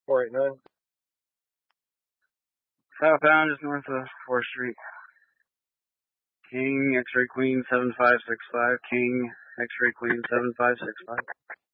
489. Southbound, just north of 4th Street. King, X-Ray Queen 7565. King, X-Ray Queen 7565.